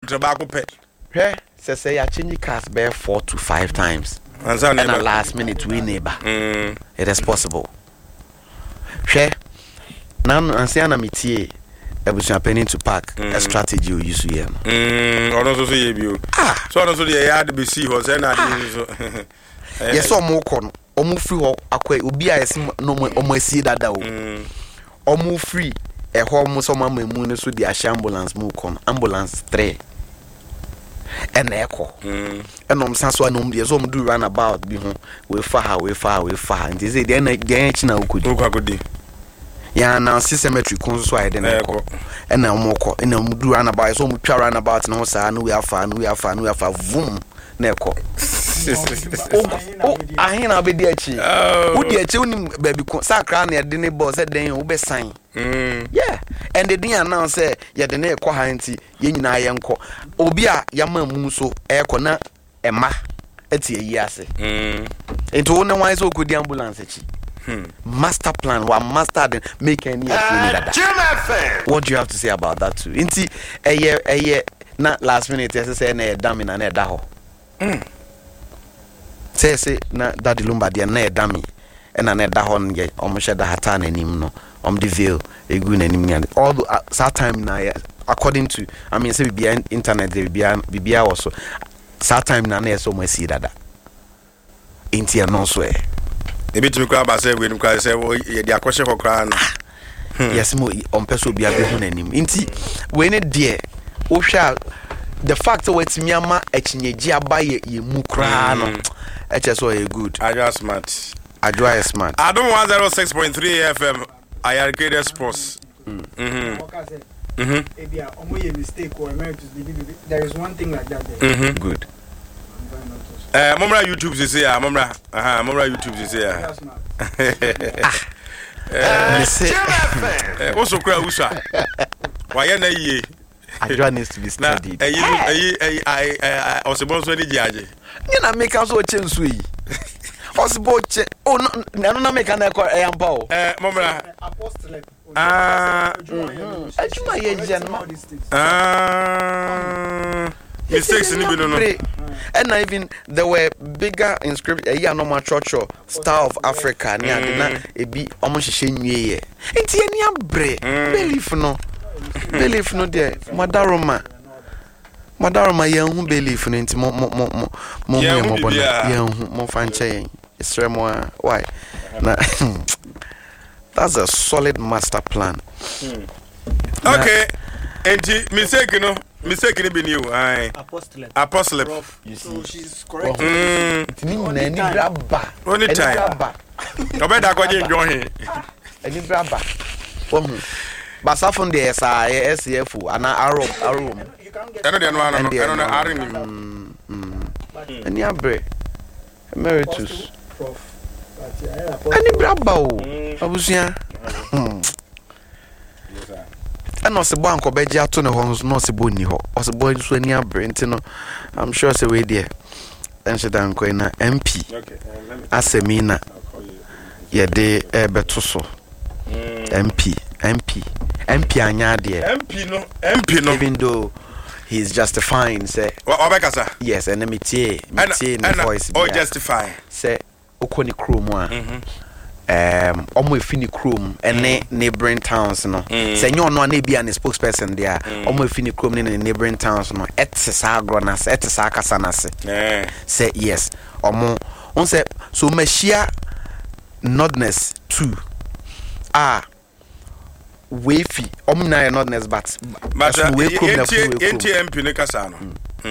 back up. Say I change cars by 4 to 5 times. And a last minute we neighbor. It is possible. Share. Now Ansiana Mitie. I was happening to pack a strategy you use here. Also see you. So also the yard be see was yes, so more corn. Almost free or aqua ubi I no more see that almost free a home so mamma moon so the ambulance move ambulance 3 and echo and sans one the as do run about be home we far and they say then again now could yeah now cemetery so I then echo and now more and now do run about so much run about no sir no we are far boom neko I hear be there chi wo dey chi unim baby ko sakra na de ne boss den wo be sign yeah and the din announce say ye de na ekọ ha nti ye nyina ye nkọ obi a yama mu so ekọ na ema eti eyi ase enti wo ne wan so okodi ambulance chi master plan wa master den make any what do you have to say about that too nti eye na last minute say na dam na na da ho say na daddy lumba dia na edami na na da hon ye omhye da hata na nim no the veil egu na nim nya all that time na according to I mean say bibia internet bibia also that time na na so mwasi dada inti no so e bitimi kwa ba say we nim kwa say ye dia kwhye kokra na yes mo ompeso bia be hu na nim inti we ne de wo hwa the fact that it's Myanmar echinyeji abaye ye mu kra no so a good Adwa smart I don't 106.3 FM I are great sports mistake or there is one thing like that there. Good Momra YouTube is here Momra YouTube is here also kra usa why na ye Adwa needs to be studied. I was supposed to judge. You know, make us watch and sweet. Possible. Oh, no, make an echo. I am Paul. Momra. Apostle. Mistakes in the and even there were bigger inscriptions. A normal church Star of Africa. Near it be almost shame ye. It's any bre. Believe no. Believe no there. Madaroma young believe no into more fanche. It's more why. That's a solid master plan. Okay. And mistake be new. Apostle. You see, she's correct. Any grabba. Only time. No better go enjoy. Any grabba. Basa from the SAF and Arrow. And ya bre emeritus. Any brabo. Abusia. And no se banko beji ato ne ho no se boni ho. O se boy so ani abre ntino. I'm sure say we there. Enche dan ko na MP. Asemina. Ye de beto so. MP anya there. MP no. Even though he's justifying say. Obekasa. Yes, and me tie the voice. Oh, justify. Say okoni chrome one. Omo efini chrome ene neighboring towns no. Say nyo no na be an spokesperson there. Omo efini chrome ne neighboring towns no. Etsa agronas, etsa kasanase. Say yes. Omo on say so machia nodness 2. Wefi omna not nes but we NTMP ne kasa no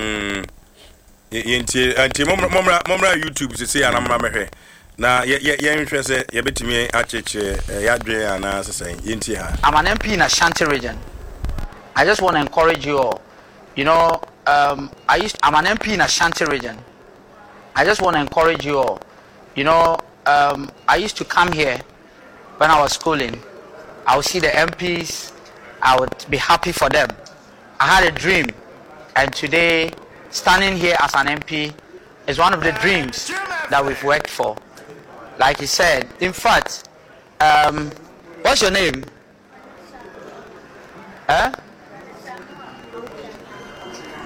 yenti momra YouTube say ana momra mehwe na ye nhwe say ye betimi acheche yadwe ana say yenti ha. I'm an MP in Ashanti region. I just want to encourage you all. You know, I'm an MP in Ashanti region. I just want to encourage you all. You know, I used to come here when I was schooling. I would see the MPs, I would be happy for them. I had a dream, and today, standing here as an MP is one of the dreams that we've worked for. Like he said, in fact, what's your name? Huh?